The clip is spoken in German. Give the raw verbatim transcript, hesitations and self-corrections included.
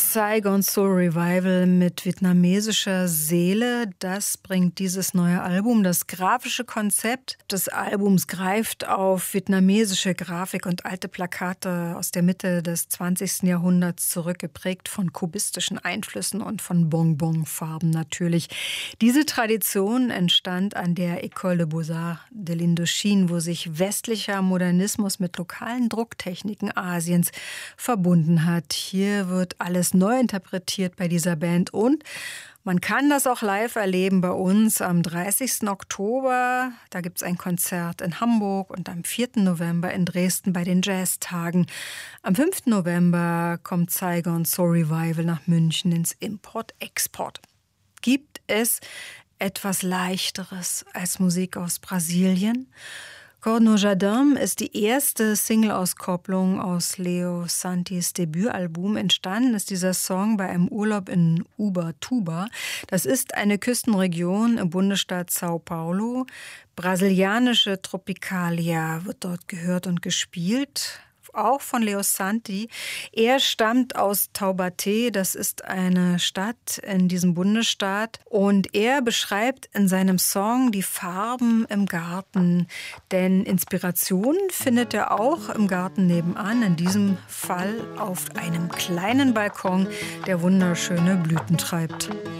Saigon Soul Revival mit vietnamesischer Seele, das bringt dieses neue Album. Das grafische Konzept des Albums greift auf vietnamesische Grafik und alte Plakate aus der Mitte des zwanzigsten Jahrhunderts zurück, geprägt von kubistischen Einflüssen und von Bonbonfarben natürlich. Diese Tradition entstand an der École des Beaux-Arts de l'Indochine, wo sich westlicher Modernismus mit lokalen Drucktechniken Asiens verbunden hat. Hier wird alles neu interpretiert bei dieser Band und man kann das auch live erleben bei uns am dreißigsten Oktober. Da gibt es ein Konzert in Hamburg und am vierten November in Dresden bei den Jazztagen. Am fünften November kommt Saigon Soul Revival nach München ins Import-Export. Gibt es etwas Leichteres als Musik aus Brasilien? Cor no Jardim ist die erste Single-Auskopplung aus Leo Santis Debütalbum. Entstanden ist dieser Song bei einem Urlaub in Ubatuba. Das ist eine Küstenregion im Bundesstaat São Paulo. Brasilianische Tropicalia wird dort gehört und gespielt. Auch von Leo Santi. Er stammt aus Taubaté, das ist eine Stadt in diesem Bundesstaat. Und er beschreibt in seinem Song die Farben im Garten. Denn Inspiration findet er auch im Garten nebenan, in diesem Fall auf einem kleinen Balkon, der wunderschöne Blüten treibt.